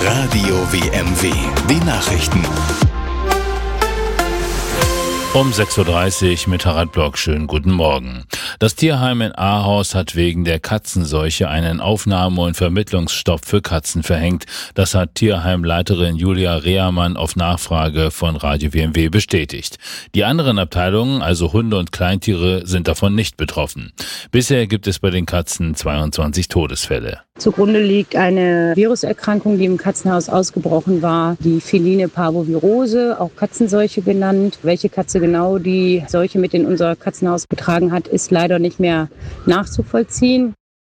Radio WMW. Die Nachrichten. Um 6.30 Uhr mit Harald Block. Schönen guten Morgen. Das Tierheim in Ahaus hat wegen der Katzenseuche einen Aufnahme- und Vermittlungsstopp für Katzen verhängt. Das hat Tierheimleiterin Julia Rehermann auf Nachfrage von Radio WMW bestätigt. Die anderen Abteilungen, also Hunde und Kleintiere, sind davon nicht betroffen. Bisher gibt es bei den Katzen 22 Todesfälle. Zugrunde liegt eine Viruserkrankung, die im Katzenhaus ausgebrochen war, die feline Parvovirose, auch Katzenseuche genannt. Welche Katze genau die Seuche mit in unser Katzenhaus getragen hat, ist leider nicht mehr nachzuvollziehen.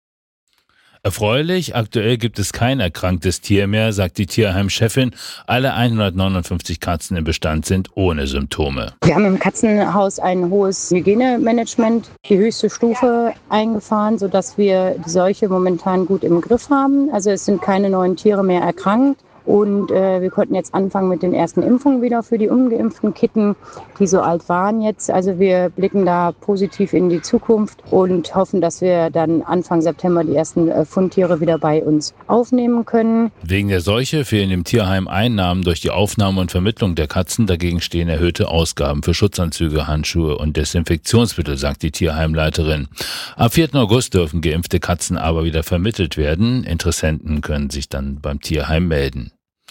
Erfreulich, aktuell gibt es kein erkranktes Tier mehr, sagt die Tierheimchefin. Alle 159 Katzen im Bestand sind ohne Symptome. Wir haben im Katzenhaus ein hohes Hygienemanagement, die höchste Stufe eingefahren, sodass wir die Seuche momentan gut im Griff haben. Also es sind keine neuen Tiere mehr erkrankt. Und wir konnten jetzt anfangen mit den ersten Impfungen wieder für die ungeimpften Kitten, die so alt waren jetzt. Also wir blicken da positiv in die Zukunft und hoffen, dass wir dann Anfang September die ersten Fundtiere wieder bei uns aufnehmen können. Wegen der Seuche fehlen im Tierheim Einnahmen durch die Aufnahme und Vermittlung der Katzen. Dagegen stehen erhöhte Ausgaben für Schutzanzüge, Handschuhe und Desinfektionsmittel, sagt die Tierheimleiterin. Ab 4. August dürfen geimpfte Katzen aber wieder vermittelt werden. Interessenten können sich dann beim Tierheim melden.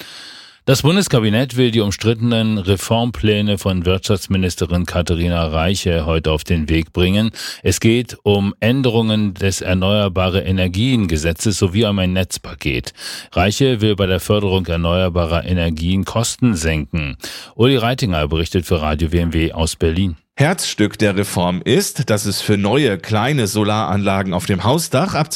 Das Bundeskabinett will die umstrittenen Reformpläne von Wirtschaftsministerin Katharina Reiche heute auf den Weg bringen. Es geht um Änderungen des Erneuerbare-Energien-Gesetzes sowie um ein Netzpaket. Reiche will bei der Förderung erneuerbarer Energien Kosten senken. Uli Reitinger berichtet für Radio WMW aus Berlin. Herzstück der Reform ist, dass es für neue kleine Solaranlagen auf dem Hausdach ab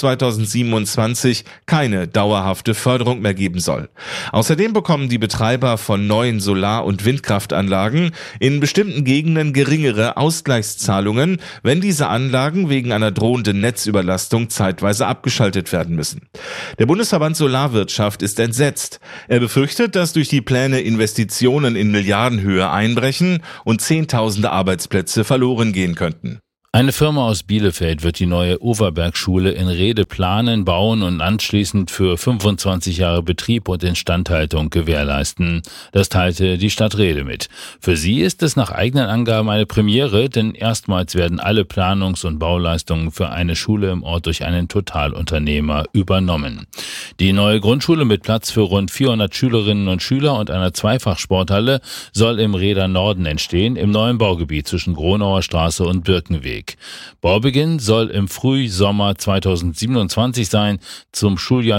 2027 keine dauerhafte Förderung mehr geben soll. Außerdem bekommen die Betreiber von neuen Solar- und Windkraftanlagen in bestimmten Gegenden geringere Ausgleichszahlungen, wenn diese Anlagen wegen einer drohenden Netzüberlastung zeitweise abgeschaltet werden müssen. Der Bundesverband Solarwirtschaft ist entsetzt. Er befürchtet, dass durch die Pläne Investitionen in Milliardenhöhe einbrechen und Zehntausende Arbeitsplätze verloren gehen könnten. Eine Firma aus Bielefeld wird die neue Overberg-Schule in Rede planen, bauen und anschließend für 25 Jahre Betrieb und Instandhaltung gewährleisten. Das teilte die Stadt Rede mit. Für sie ist es nach eigenen Angaben eine Premiere, denn erstmals werden alle Planungs- und Bauleistungen für eine Schule im Ort durch einen Totalunternehmer übernommen. Die neue Grundschule mit Platz für rund 400 Schülerinnen und Schüler und einer Zweifachsporthalle soll im Rheder Norden entstehen, im neuen Baugebiet zwischen Gronauer Straße und Birkenweg. Baubeginn soll im Frühsommer 2027 sein. Zum Schuljahr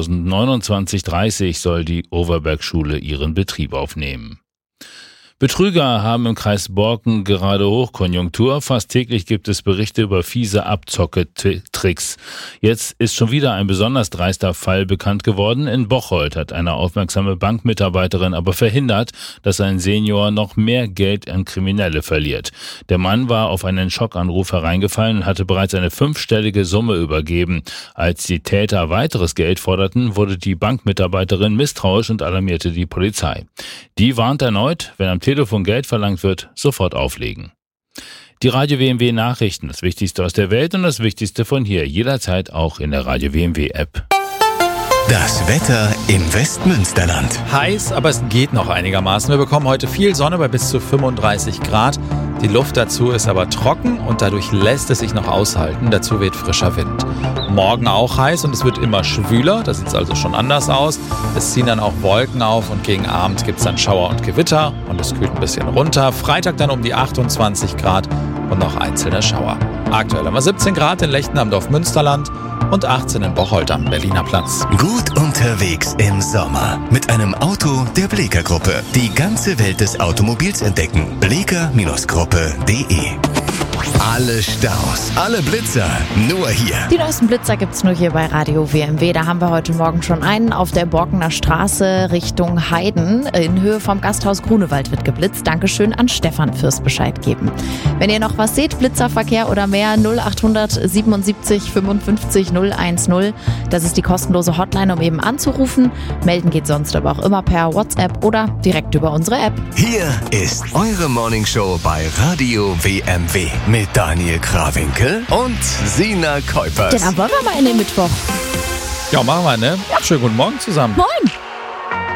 2029/30 soll die Overberg-Schule ihren Betrieb aufnehmen. Betrüger haben im Kreis Borken gerade Hochkonjunktur. Fast täglich gibt es Berichte über fiese Abzocke-Tricks. Jetzt ist schon wieder ein besonders dreister Fall bekannt geworden. In Bocholt hat eine aufmerksame Bankmitarbeiterin aber verhindert, dass ein Senior noch mehr Geld an Kriminelle verliert. Der Mann war auf einen Schockanruf hereingefallen und hatte bereits eine 5-stellige Summe übergeben. Als die Täter weiteres Geld forderten, wurde die Bankmitarbeiterin misstrauisch und alarmierte die Polizei. Die warnt erneut, wenn am Telefon Geld verlangt wird, sofort auflegen. Die Radio WMW Nachrichten, das Wichtigste aus der Welt und das Wichtigste von hier, jederzeit auch in der Radio WMW App. Das Wetter im Westmünsterland. Heiß, aber es geht noch einigermaßen. Wir bekommen heute viel Sonne bei bis zu 35 Grad. Die Luft dazu ist aber trocken und dadurch lässt es sich noch aushalten. Dazu weht frischer Wind. Morgen auch heiß und es wird immer schwüler. Da sieht es also schon anders aus. Es ziehen dann auch Wolken auf und gegen Abend gibt es dann Schauer und Gewitter und es kühlt ein bisschen runter. Freitag dann um die 28 Grad und noch einzelne Schauer. Aktuell haben wir 17 Grad in Lechten am Dorf Münsterland und 18 in Bocholt am Berliner Platz. Gut unterwegs im Sommer mit einem Auto der Bleeker Gruppe. Die ganze Welt des Automobils entdecken. Bleeker-Gruppe.de. Alle Staus, alle Blitzer, nur hier. Die neuesten Blitzer gibt's nur hier bei Radio WMW. Da haben wir heute Morgen schon einen auf der Borkener Straße Richtung Heiden. In Höhe vom Gasthaus Grunewald wird geblitzt. Dankeschön an Stefan fürs Bescheid geben. Wenn ihr noch was seht, Blitzerverkehr oder mehr, 0800 77 55 010. Das ist die kostenlose Hotline, um eben anzurufen. Melden geht sonst aber auch immer per WhatsApp oder direkt über unsere App. Hier ist eure Morningshow bei Radio WMW mit Daniel Krawinkel und Sina Kuipers. Dann wollen wir mal in den Mittwoch. Ja, machen wir, ne? Ja. Schönen guten Morgen zusammen. Moin.